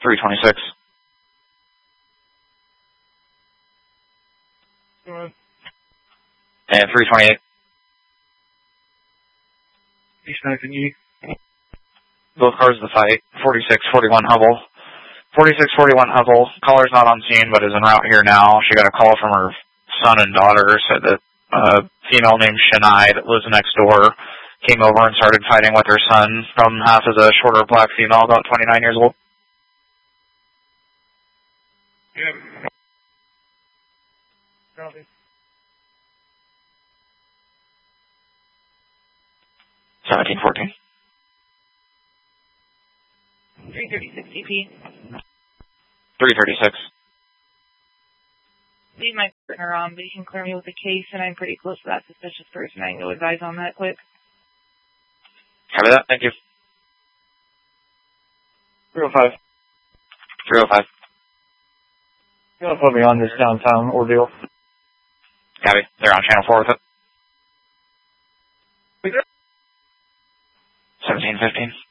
326. And 328. Expecting you. Both cars in the fight. 4641 Hubble. 4641 Hubble. Caller's not on scene, but is en route here now. She got a call from her son and daughter. Said that a female named Shania that lives next door came over and started fighting with her son. From half as a shorter black female, about 29 years old. Yep. Copy. 1714. 336 CP. 336. Leave my partner on, but you can clear me with the case, and I'm pretty close to that suspicious person. I can go advise on that quick. Copy that. Thank you. 305. 305. You gotta put me on this downtown ordeal. Copy. They're on channel 4 with it. 1715.